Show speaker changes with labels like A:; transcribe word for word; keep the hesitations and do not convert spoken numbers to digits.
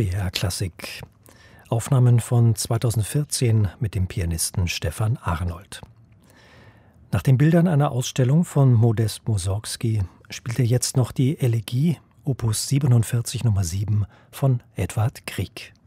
A: B R Klassik. Aufnahmen von zweitausendvierzehn mit dem Pianisten Stefan Arnold. Nach den Bildern einer Ausstellung von Modest Mussorgsky spielt er jetzt noch die Elegie Opus siebenundvierzig Nummer sieben von Edvard Grieg.